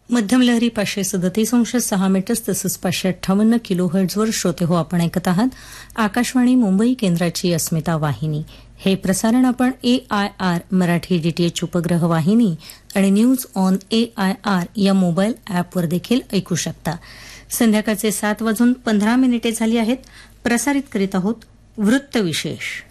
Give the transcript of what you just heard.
मध्यम लहरी 537.6 मीटर्स तसंच 558 किलोहर्ट्झवर श्रोते हो आपण ऐकत आहात आकाशवाणी मुंबई केंद्राची अस्मिता वाहिनी. हे प्रसारण आपण AIR मराठी DTH उपग्रह वाहिनी आणि न्यूज ऑन AIR या मोबाईल ॲपवर देखील ऐकू शकता. संध्याकाळचे 7:15 झाली आहेत. प्रसारित करीत आहोत वृत्तविशेष.